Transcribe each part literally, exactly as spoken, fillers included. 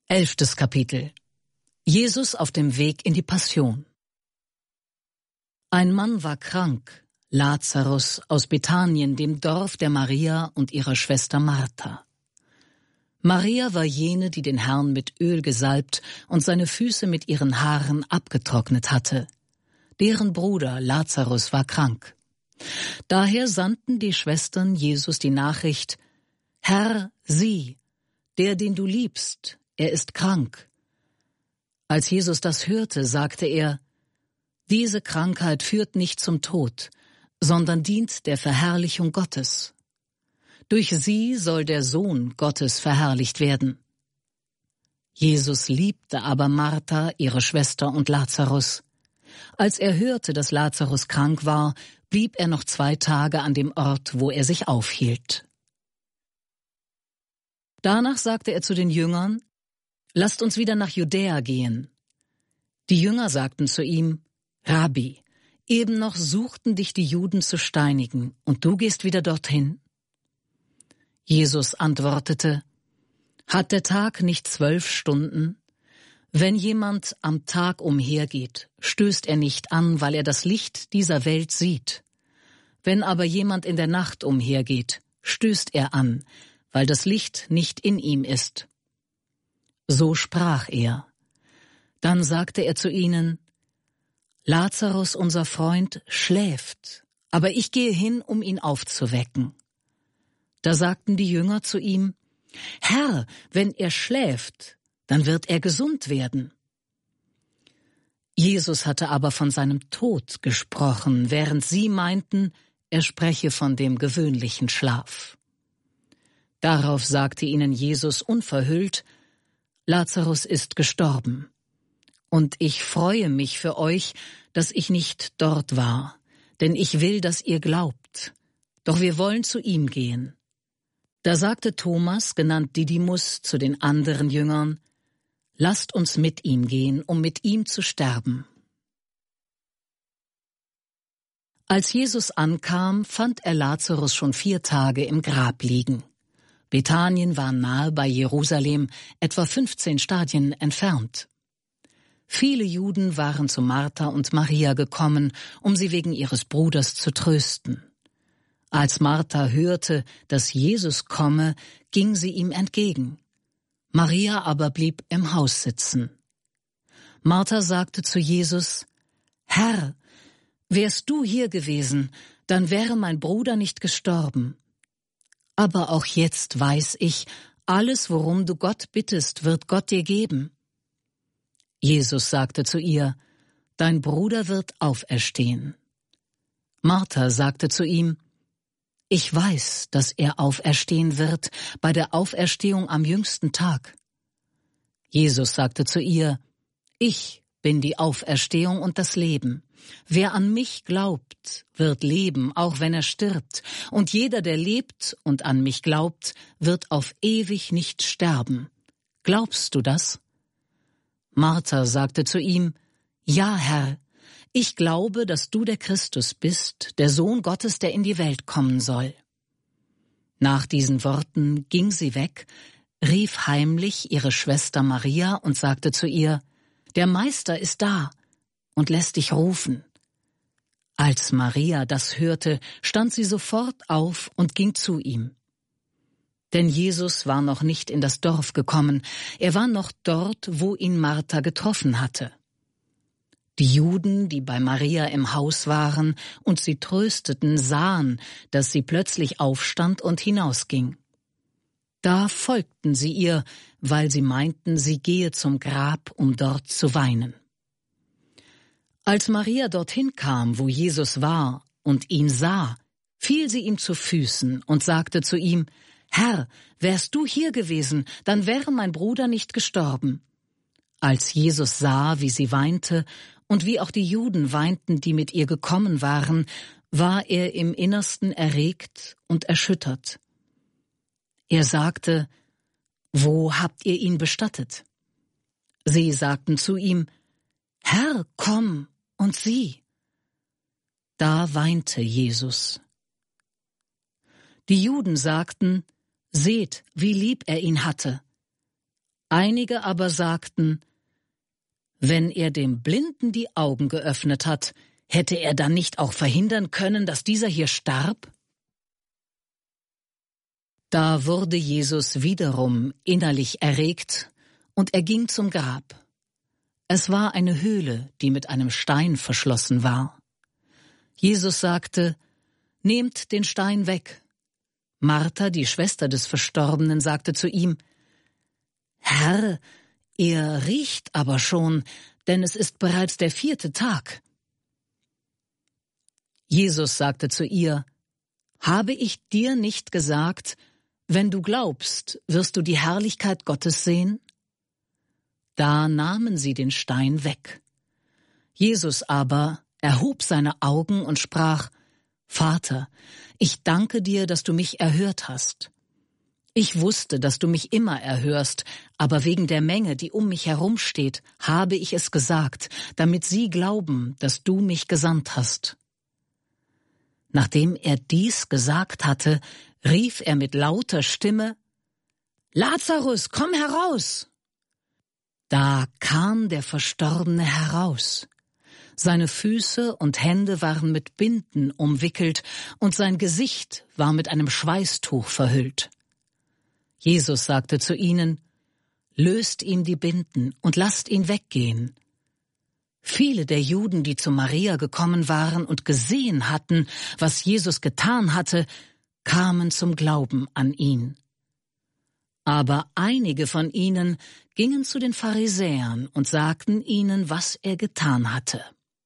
Elftes Kapitel. Jesus auf dem Weg in die Passion. Ein Mann war krank, Lazarus aus Bethanien, dem Dorf der Maria und ihrer Schwester Martha. Maria war jene, die den Herrn mit Öl gesalbt und seine Füße mit ihren Haaren abgetrocknet hatte. Deren Bruder Lazarus war krank. Daher sandten die Schwestern Jesus die Nachricht: Herr, sieh, der, den du liebst, er ist krank. Als Jesus das hörte, sagte er: Diese Krankheit führt nicht zum Tod, sondern dient der Verherrlichung Gottes. Durch sie soll der Sohn Gottes verherrlicht werden. Jesus liebte aber Martha, ihre Schwester, und Lazarus. Als er hörte, dass Lazarus krank war, blieb er noch zwei Tage an dem Ort, wo er sich aufhielt. Danach sagte er zu den Jüngern: Lasst uns wieder nach Judäa gehen. Die Jünger sagten zu ihm: Rabbi, eben noch suchten dich die Juden zu steinigen, und du gehst wieder dorthin? Jesus antwortete: Hat der Tag nicht zwölf Stunden? Wenn jemand am Tag umhergeht, stößt er nicht an, weil er das Licht dieser Welt sieht. Wenn aber jemand in der Nacht umhergeht, stößt er an, weil das Licht nicht in ihm ist. So sprach er. Dann sagte er zu ihnen: Lazarus, unser Freund, schläft, aber ich gehe hin, um ihn aufzuwecken. Da sagten die Jünger zu ihm: Herr, wenn er schläft, dann wird er gesund werden. Jesus hatte aber von seinem Tod gesprochen, während sie meinten, er spreche von dem gewöhnlichen Schlaf. Darauf sagte ihnen Jesus unverhüllt: Lazarus ist gestorben. Und ich freue mich für euch, dass ich nicht dort war, denn ich will, dass ihr glaubt. Doch wir wollen zu ihm gehen. Da sagte Thomas, genannt Didymus, zu den anderen Jüngern: Lasst uns mit ihm gehen, um mit ihm zu sterben. Als Jesus ankam, fand er Lazarus schon vier Tage im Grab liegen. Bethanien war nahe bei Jerusalem, etwa fünfzehn Stadien entfernt. Viele Juden waren zu Martha und Maria gekommen, um sie wegen ihres Bruders zu trösten. Als Martha hörte, dass Jesus komme, ging sie ihm entgegen. Maria aber blieb im Haus sitzen. Martha sagte zu Jesus: Herr, wärst du hier gewesen, dann wäre mein Bruder nicht gestorben. Aber auch jetzt weiß ich, alles, worum du Gott bittest, wird Gott dir geben. Jesus sagte zu ihr: Dein Bruder wird auferstehen. Martha sagte zu ihm: Ich weiß, dass er auferstehen wird bei der Auferstehung am jüngsten Tag. Jesus sagte zu ihr: Ich bin die Auferstehung und das Leben. Wer an mich glaubt, wird leben, auch wenn er stirbt. Und jeder, der lebt und an mich glaubt, wird auf ewig nicht sterben. Glaubst du das? Martha sagte zu ihm: Ja, Herr, ich glaube, dass du der Christus bist, der Sohn Gottes, der in die Welt kommen soll. Nach diesen Worten ging sie weg, rief heimlich ihre Schwester Maria und sagte zu ihr: Der Meister ist da und lässt dich rufen. Als Maria das hörte, stand sie sofort auf und ging zu ihm. Denn Jesus war noch nicht in das Dorf gekommen, er war noch dort, wo ihn Martha getroffen hatte. Die Juden, die bei Maria im Haus waren und sie trösteten, sahen, dass sie plötzlich aufstand und hinausging. Da folgten sie ihr, weil sie meinten, sie gehe zum Grab, um dort zu weinen. Als Maria dorthin kam, wo Jesus war, und ihn sah, fiel sie ihm zu Füßen und sagte zu ihm: Herr, wärst du hier gewesen, dann wäre mein Bruder nicht gestorben. Als Jesus sah, wie sie weinte und wie auch die Juden weinten, die mit ihr gekommen waren, war er im Innersten erregt und erschüttert. Er sagte: Wo habt ihr ihn bestattet? Sie sagten zu ihm: Herr, komm und sieh. Da weinte Jesus. Die Juden sagten: Seht, wie lieb er ihn hatte. Einige aber sagten: Wenn er dem Blinden die Augen geöffnet hat, hätte er dann nicht auch verhindern können, dass dieser hier starb? Da wurde Jesus wiederum innerlich erregt, und er ging zum Grab. Es war eine Höhle, die mit einem Stein verschlossen war. Jesus sagte: Nehmt den Stein weg. Martha, die Schwester des Verstorbenen, sagte zu ihm: Herr, er riecht aber schon, denn es ist bereits der vierte Tag. Jesus sagte zu ihr: Habe ich dir nicht gesagt, wenn du glaubst, wirst du die Herrlichkeit Gottes sehen? Da nahmen sie den Stein weg. Jesus aber erhob seine Augen und sprach: Vater, ich danke dir, dass du mich erhört hast. Ich wusste, dass du mich immer erhörst, aber wegen der Menge, die um mich herumsteht, habe ich es gesagt, damit sie glauben, dass du mich gesandt hast. Nachdem er dies gesagt hatte, rief er mit lauter Stimme: Lazarus, komm heraus! Da kam der Verstorbene heraus. Seine Füße und Hände waren mit Binden umwickelt und sein Gesicht war mit einem Schweißtuch verhüllt. Jesus sagte zu ihnen: Löst ihm die Binden und lasst ihn weggehen. Viele der Juden, die zu Maria gekommen waren und gesehen hatten, was Jesus getan hatte, kamen zum Glauben an ihn. Aber einige von ihnen gingen zu den Pharisäern und sagten ihnen, was er getan hatte.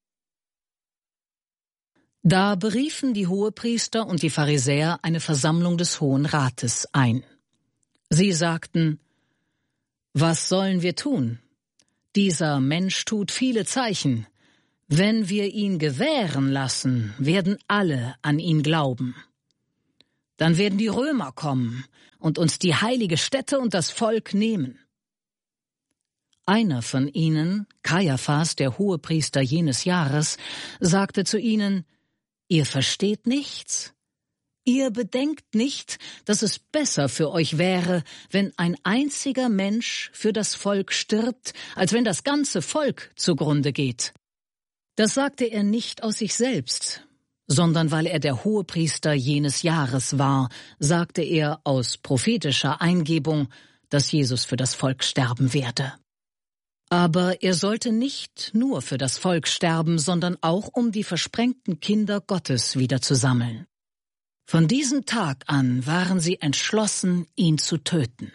Da beriefen die Hohepriester und die Pharisäer eine Versammlung des Hohen Rates ein. Sie sagten: Was sollen wir tun? Dieser Mensch tut viele Zeichen. Wenn wir ihn gewähren lassen, werden alle an ihn glauben. Dann werden die Römer kommen und uns die heilige Stätte und das Volk nehmen. Einer von ihnen, Kaiaphas, der Hohepriester jenes Jahres, sagte zu ihnen: Ihr versteht nichts? Ihr bedenkt nicht, dass es besser für euch wäre, wenn ein einziger Mensch für das Volk stirbt, als wenn das ganze Volk zugrunde geht. Das sagte er nicht aus sich selbst, sondern weil er der Hohepriester jenes Jahres war, sagte er aus prophetischer Eingebung, dass Jesus für das Volk sterben werde. Aber er sollte nicht nur für das Volk sterben, sondern auch um die versprengten Kinder Gottes wieder zu sammeln. Von diesem Tag an waren sie entschlossen, ihn zu töten.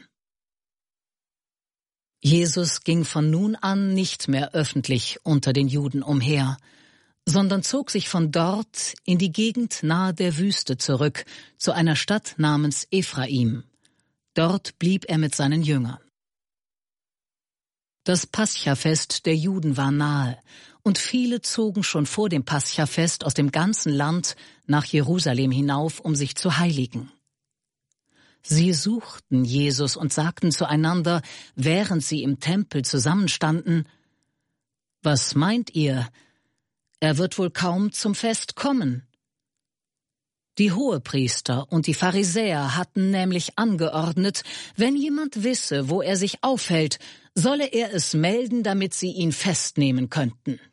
Jesus ging von nun an nicht mehr öffentlich unter den Juden umher, sondern zog sich von dort in die Gegend nahe der Wüste zurück, zu einer Stadt namens Ephraim. Dort blieb er mit seinen Jüngern. Das Paschafest der Juden war nahe, und viele zogen schon vor dem Paschafest aus dem ganzen Land nach Jerusalem hinauf, um sich zu heiligen. Sie suchten Jesus und sagten zueinander, während sie im Tempel zusammenstanden: Was meint ihr? Er wird wohl kaum zum Fest kommen. Die Hohepriester und die Pharisäer hatten nämlich angeordnet, wenn jemand wisse, wo er sich aufhält, solle er es melden, damit sie ihn festnehmen könnten.